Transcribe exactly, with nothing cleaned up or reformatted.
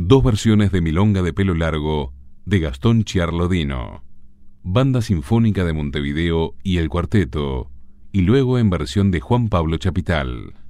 Dos versiones de Milonga de pelo largo de Gastón Chiarlodino, Banda Sinfónica de Montevideo y El Cuarteto, y luego en versión de Juan Pablo Chapital.